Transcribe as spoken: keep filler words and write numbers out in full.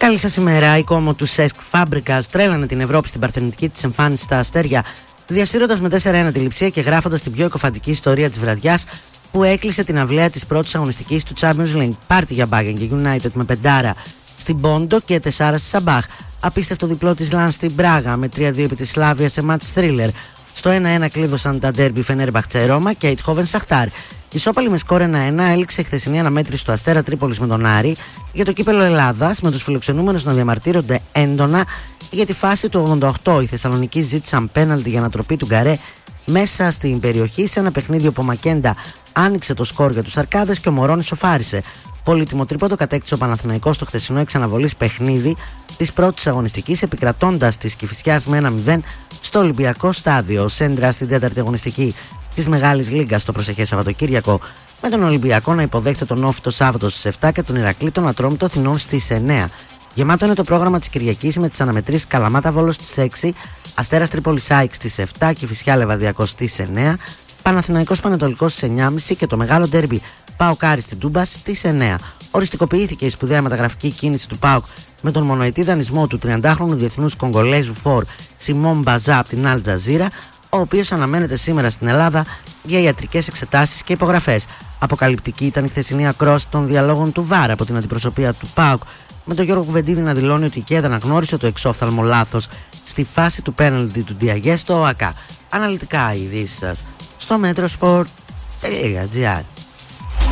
Καλή σας ημέρα. Η κόμμα του Σέσκ Φάμπρικα τρέλανε την Ευρώπη στην παρθενική της εμφάνιση στα αστέρια, διασύροντας με τέσσερα ένα τη Λειψία και γράφοντας την πιο εκοφαντική ιστορία της βραδιάς που έκλεισε την αυλαία της πρώτης αγωνιστικής του Champions League. Πάρτι για Μπάγκεν και United με πεντάρα στην Πόντο και τεσσάρα στη Σαμπάχ. Απίστευτο διπλό της Λαν στην Πράγα με τρία δύο επί της Σλάβια σε match thriller. Στο ένα ένα κλείδωσαν τα ντέρμπι Φενέρμπαχτσε Ρώμα και Αιτχόβεν Σαχτάρ. Ισόπαλη με σκορ ένα ένα έληξε χθεσινή αναμέτρηση του Αστέρα Τρίπολης με τον Άρη για το κύπελο Ελλάδας, με τους φιλοξενούμενους να διαμαρτύρονται έντονα για τη φάση του ογδόντα οκτώ. Οι Θεσσαλονικοί ζήτησαν πέναλτι για ανατροπή του Γκαρέ μέσα στην περιοχή σε ένα παιχνίδι όπου ο Μακέντα άνοιξε το σκορ για τους Αρκάδες και ο Μωρόνης σοφάρισε. Πολύτιμο τρίποντο κατέκτησε ο Παναθηναϊκός στο χθεσινό εξαναβολής παιχνίδι της πρώτης αγωνιστικής, επικρατώντας της Κηφισιάς με ένα μηδέν στο Ολυμπιακό στάδιο. Σέντρα στην τέταρτη αγωνιστική της Μεγάλης Λίγκας το προσεχές Σαββατοκύριακο, με τον Ολυμπιακό να υποδέχεται τον Όφη το Σάββατο στις επτά και τον Ηρακλή τον Ατρόμητο Αθηνών στις εννέα. Γεμάτο είναι το πρόγραμμα της Κυριακής με τις αναμετρήσεις Καλαμάτα Βόλος στις έξι, Αστέρας Τρίπολης ΑΕΚ στις επτά, Κηφισιά Λεβαδιακός στις εννέα, Παναθηναϊκός Πανετολικός στις εννιά και μισή και το μεγάλο ντέρμπι ΠΑΟΚ Άρης στην Τούμπα στις εννέα. Οριστικοποιήθηκε η σπουδαία μεταγραφική κίνηση του ΠΑΟΚ με τον μονοετή δανεισμό του τριαντάχρονου διεθνούς Κογκολέζου φορ Σιμών Μπαζά από την Αλ Τζαζίρα, ο οποίος αναμένεται σήμερα στην Ελλάδα για ιατρικές εξετάσεις και υπογραφές. Αποκαλυπτική ήταν η χθεσινή ακρόαση των διαλόγων του ΒΑΡ από την αντιπροσωπεία του ΠΑΟΚ, με τον Γιώργο Κουβεντίδη να δηλώνει ότι η ΚΕΔ αναγνώρισε το εξόφθαλμο λάθος στη φάση του πέναλτι του Ντιαγέ στο ΟΑΚΑ. Αναλυτικά οι ειδήσεις σας στο μέτροσπορτ τελεία τζι άρ.